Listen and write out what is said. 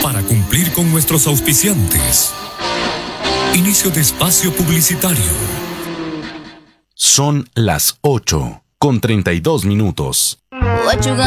para cumplir con nuestros auspiciantes. Inicio de espacio publicitario. Son las 8:32.